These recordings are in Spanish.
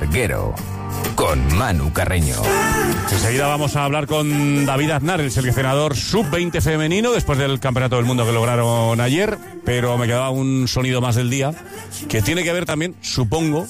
Larguero, con Manu Carreño. Enseguida vamos a hablar con David Aznar, el seleccionador sub-20 femenino, después del Campeonato del Mundo que lograron ayer, pero me quedaba un sonido más del día, que tiene que ver también, supongo,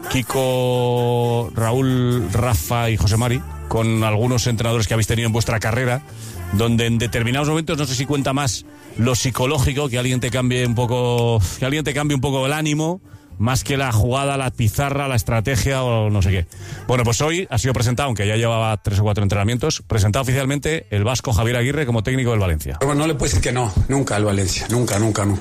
Kiko, Raúl, Rafa y José Mari, con algunos entrenadores que habéis tenido en vuestra carrera, donde en determinados momentos no sé si cuenta más lo psicológico, que alguien te cambie un poco el ánimo, más que la jugada, la pizarra, la estrategia o no sé qué. Bueno, pues hoy ha sido presentado, aunque ya llevaba 3 o 4 entrenamientos, presentado oficialmente el vasco Javier Aguirre como técnico del Valencia. Bueno, no le puedes decir que no, nunca al Valencia, nunca.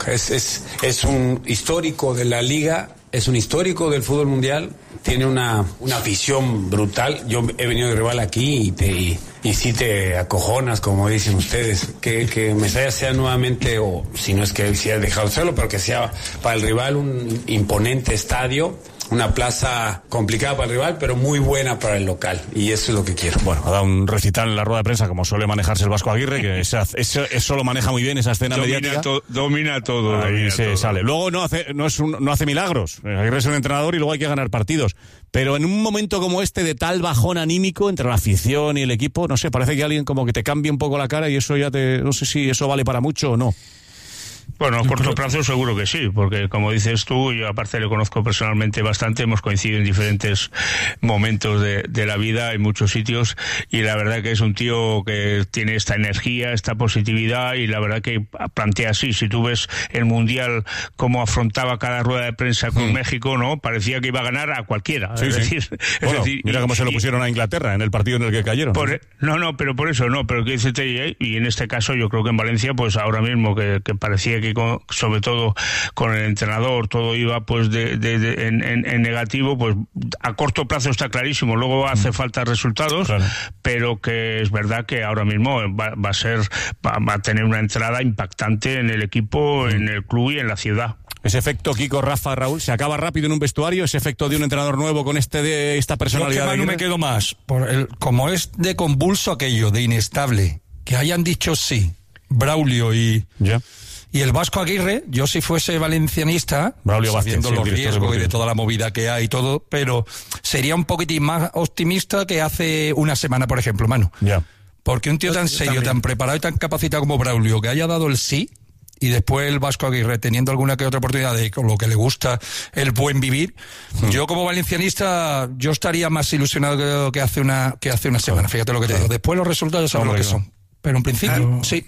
Es un histórico de la Liga, es un histórico del fútbol mundial, tiene una afición brutal. Yo he venido de rival aquí y sí te acojonas, como dicen ustedes, que Mestalla sea nuevamente, o si no es que se haya dejado hacerlo, pero que sea para el rival un imponente estadio, una plaza complicada para el rival, pero muy buena para el local, y eso es lo que quiero. Bueno, ha dado un recital en la rueda de prensa, como suele manejarse el vasco Aguirre, que eso lo maneja muy bien, esa escena mediática. Domina todo. Ahí se sale. Luego no hace milagros. Aguirre es un entrenador y luego hay que ganar partidos. Pero en un momento como este, de tal bajón anímico entre la afición y el equipo, no sé, parece que alguien como que te cambia un poco la cara y eso no sé si eso vale para mucho o no. Bueno, a corto plazo seguro que sí, porque como dices tú, yo aparte le conozco personalmente bastante, hemos coincidido en diferentes momentos de la vida, en muchos sitios, y la verdad que es un tío que tiene esta energía, esta positividad, y la verdad que plantea así. Si tú ves el Mundial, cómo afrontaba cada rueda de prensa con México, ¿no? Parecía que iba a ganar a cualquiera. Sí, es sí. decir, mira cómo se lo pusieron a Inglaterra en el partido en el que cayeron. Pero por eso no, pero que dice, y en este caso yo creo que en Valencia, pues ahora mismo que parecía que sobre todo con el entrenador todo iba pues en negativo, pues a corto plazo está clarísimo, luego hace falta resultados, claro, pero que es verdad que ahora mismo va a tener una entrada impactante en el equipo, en el club y en la ciudad. Ese efecto Kiko, Rafa, Raúl, ¿se acaba rápido en un vestuario? ¿Ese efecto de un entrenador nuevo con esta personalidad? Yo que me quedo más, como es de convulso aquello, de inestable, que hayan dicho sí, Braulio y el vasco Aguirre, yo si fuese valencianista, sabiendo los riesgos y de toda la movida que hay y todo, pero sería un poquitín más optimista que hace una semana, por ejemplo, Manu. Porque un tío tan serio, tan preparado y tan capacitado como Braulio, que haya dado el sí, y después el vasco Aguirre teniendo alguna que otra oportunidad de con lo que le gusta el buen vivir, yo como valencianista yo estaría más ilusionado que hace una semana, fíjate lo que te digo. Después los resultados saben lo que son, pero en principio sí.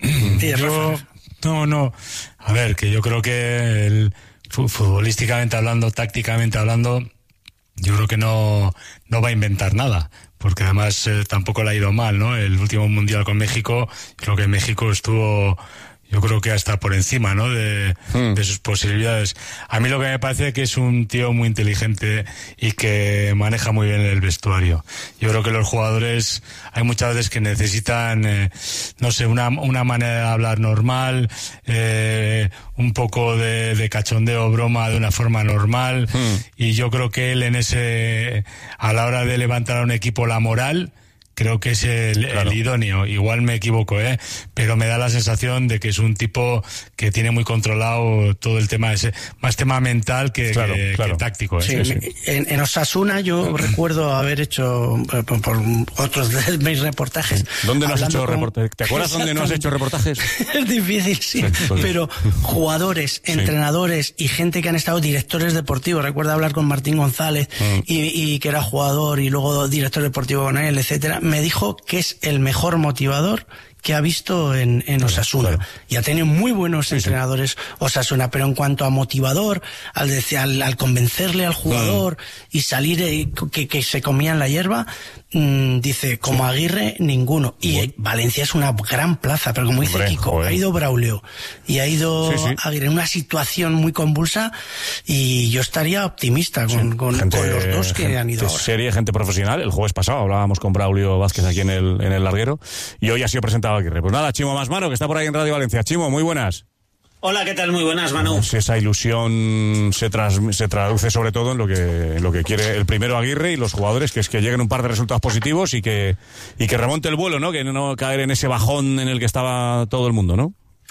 No, a ver, que yo creo que futbolísticamente hablando, tácticamente hablando, yo creo que no va a inventar nada, porque además tampoco le ha ido mal, ¿no? El último mundial con México, creo que México estuvo, yo creo que hasta por encima, ¿no? De sus posibilidades. A mí lo que me parece que es un tío muy inteligente y que maneja muy bien el vestuario. Yo creo que los jugadores hay muchas veces que necesitan, no sé, una manera de hablar normal, un poco de cachondeo, broma de una forma normal, y yo creo que él a la hora de levantar a un equipo la moral, creo que es el idóneo. Igual me equivoco, pero me da la sensación de que es un tipo que tiene muy controlado todo el tema ese, más tema mental que táctico. Sí. En Osasuna yo recuerdo haber hecho por otros de mis reportajes. ¿Dónde no has hecho reportajes? ¿Te acuerdas dónde no has hecho reportajes? Es difícil, sí. Pero jugadores, entrenadores y gente que han estado directores deportivos. Recuerdo hablar con Martín González y que era jugador y luego director deportivo con él, etcétera. Me dijo que es el mejor motivador que ha visto en Osasuna. Claro. Y ha tenido muy buenos entrenadores Osasuna, pero en cuanto a motivador, al convencerle al jugador y salir que se comían la hierba, dice, como Aguirre, ninguno. Y Valencia es una gran plaza, pero como dice Kiko, ha ido Braulio y ha ido Aguirre en una situación muy convulsa, y yo estaría optimista con los dos que han ido ahora. Sería gente profesional. El jueves pasado hablábamos con Braulio Vázquez aquí en el Larguero, y hoy ha sido presentado Aguirre. Pues nada, Chimo Masmano, que está por ahí en Radio Valencia. Chimo, muy buenas. Hola, ¿qué tal? Muy buenas, Manu. Pues esa ilusión se traduce sobre todo en lo que quiere el primero Aguirre y los jugadores, que es que lleguen un par de resultados positivos y que remonte el vuelo, ¿no? Que no caer en ese bajón en el que estaba todo el mundo, ¿no?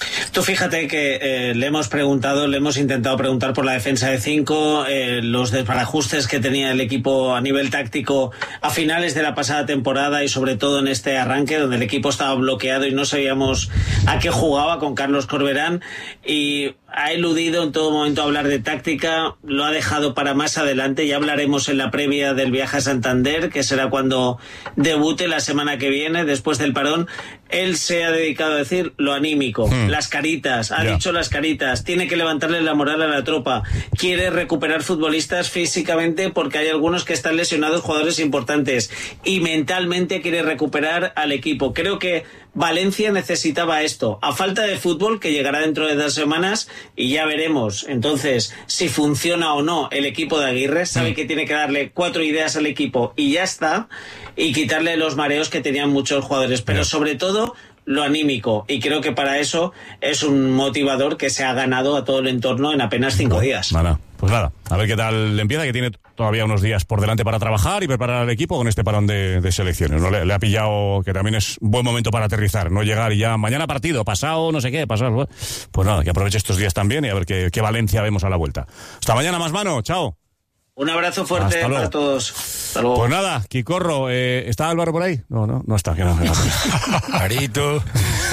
Tú fíjate que le hemos intentado preguntar por la defensa de 5, los desbarajustes que tenía el equipo a nivel táctico a finales de la pasada temporada y sobre todo en este arranque donde el equipo estaba bloqueado y no sabíamos a qué jugaba con Carlos Corberán, y ha eludido en todo momento hablar de táctica, lo ha dejado para más adelante. Ya hablaremos en la previa del viaje a Santander, que será cuando debute la semana que viene, después del parón. Él se ha dedicado a decir lo anímico, las caritas, ha dicho las caritas, tiene que levantarle la moral a la tropa, quiere recuperar futbolistas físicamente porque hay algunos que están lesionados, jugadores importantes, y mentalmente quiere recuperar al equipo. Creo que Valencia necesitaba esto, a falta de fútbol, que llegará dentro de 2 semanas y ya veremos entonces si funciona o no el equipo de Aguirre. Sabe que tiene que darle 4 ideas al equipo y ya está, y quitarle los mareos que tenían muchos jugadores, pero sobre todo lo anímico, y creo que para eso es un motivador que se ha ganado a todo el entorno en apenas 5 días. Pues nada, a ver qué tal empieza, que tiene todavía unos días por delante para trabajar y preparar al equipo con este parón de selecciones, ¿no? Le ha pillado que también es buen momento para aterrizar, no llegar y ya mañana partido, pasado no sé qué, pasado. Pues nada, que aproveche estos días también y a ver qué Valencia vemos a la vuelta. Hasta mañana, más mano, chao. Un abrazo fuerte para todos. Hasta luego. Pues nada, Quicorro, ¿está Álvaro por ahí? No está, que no. Marito.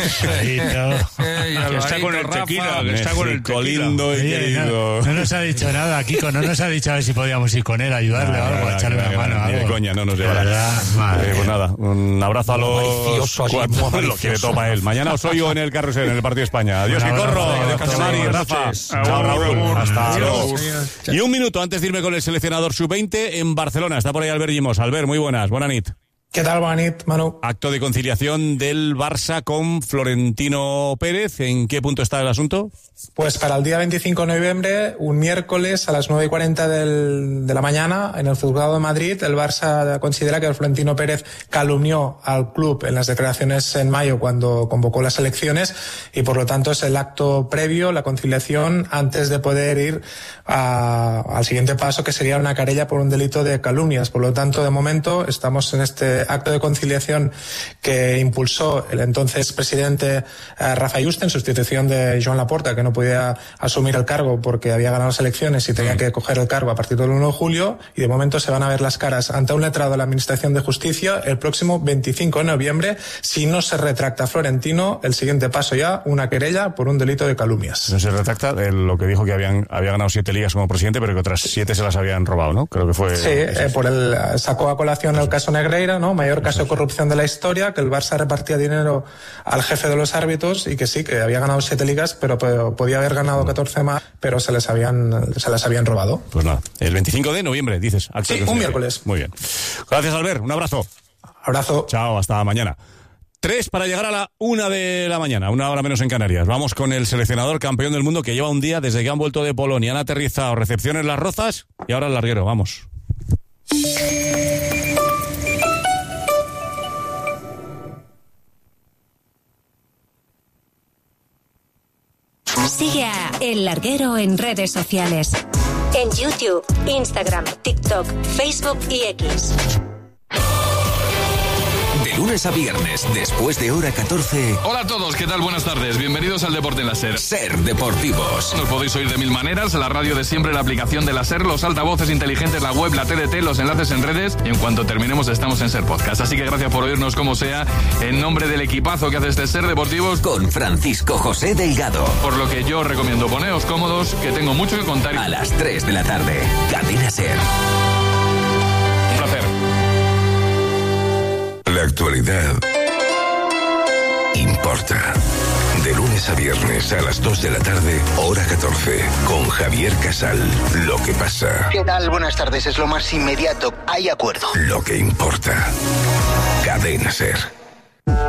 Está con el tequila, está con el lindo y querido. No nos ha dicho nada, Kiko, no nos ha dicho a ver si podíamos ir con él, ayudarle o algo, a echarle una mano. Ni de coña, no nos llevará. Pues nada, un abrazo a los 4, lo quiere todo para él. Mañana os oigo en el Carrusel, en el Partido de España. Adiós, Quicorro, adiós, Casemari, Rafa. Chao, Raúl, hasta luego. Y un minuto antes de irme con el seleccionador sub-20 en Barcelona. Está por ahí Albert Llimós. Albert, muy buenas. Buena nit. ¿Qué tal, buena nit, Manu? Acto de conciliación del Barça con Florentino Pérez. ¿En qué punto está el asunto? Pues para el día 25 de noviembre, un miércoles a las 9:40 de la mañana, en el Juzgado de Madrid, el Barça considera que el Florentino Pérez calumnió al club en las declaraciones en mayo cuando convocó las elecciones, y por lo tanto es el acto previo, la conciliación, antes de poder ir al siguiente paso, que sería una querella por un delito de calumnias. Por lo tanto, de momento estamos en este acto de conciliación que impulsó el entonces presidente Rafa Yuste en sustitución de Joan Laporta, que no podía asumir el cargo porque había ganado las elecciones y tenía que coger el cargo a partir del 1 de julio, y de momento se van a ver las caras ante un letrado de la Administración de Justicia el próximo 25 de noviembre. Si no se retracta Florentino, el siguiente paso ya, una querella por un delito de calumnias. No se retracta lo que dijo, que había ganado 7 ligas como presidente, pero que otras 7 se las habían robado, ¿no? Creo que fue... Sí, sacó a colación el caso Negreira, ¿no? Mayor caso de corrupción de la historia, que el Barça repartía dinero al jefe de los árbitros y que sí, que había ganado 7 ligas, pero podía haber ganado 14 más, pero se las habían robado. Pues nada, el 25 de noviembre, dices. Sí, un miércoles. Muy bien. Gracias, Albert. Un abrazo. Abrazo. Chao, hasta mañana. 3 para llegar a la 1 de la mañana, 1 hora menos en Canarias. Vamos con el seleccionador campeón del mundo, que lleva un día desde que han vuelto de Polonia. Han aterrizado, recepción en Las Rozas y ahora el larguero. Vamos. Sigue a El Larguero en redes sociales. En YouTube, Instagram, TikTok, Facebook y X. De lunes a viernes, después de hora 14. Hola a todos, ¿qué tal? Buenas tardes. Bienvenidos al Deporte en la SER. SER Deportivos. Nos podéis oír de 1000 maneras: la radio de siempre, la aplicación de la SER, los altavoces inteligentes, la web, la TDT, los enlaces en redes, y en cuanto terminemos estamos en SER Podcast. Así que gracias por oírnos como sea, en nombre del equipazo que hace este SER Deportivos, con Francisco José Delgado. Por lo que yo recomiendo poneos cómodos, que tengo mucho que contar. A las 3 de la tarde, Cadena SER. Un placer. La actualidad importa. De lunes a viernes a las 2 de la tarde, hora 14, con Javier Casal. Lo que pasa. ¿Qué tal? Buenas tardes. Es lo más inmediato. Hay acuerdo. Lo que importa. Cadena SER.